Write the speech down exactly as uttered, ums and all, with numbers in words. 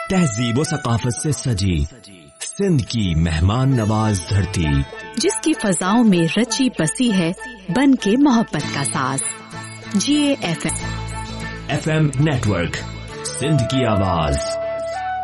तहजीब व सकाफत से सजी सिंध की मेहमान नवाज धरती, जिसकी फजाओं में रची बसी है बन के मोहब्बत का साज। जिए F M F M network, Sindh की आवाज।